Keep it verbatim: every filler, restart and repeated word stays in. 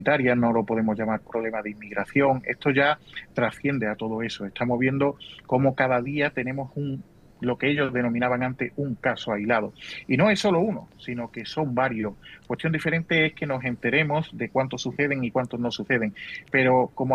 no lo podemos llamar problema de inmigración, esto ya trasciende a todo eso. Estamos viendo cómo cada día tenemos un, lo que ellos denominaban antes un caso aislado. Y no es solo uno, sino que son varios. Cuestión diferente es que nos enteremos de cuántos suceden y cuántos no suceden. Pero como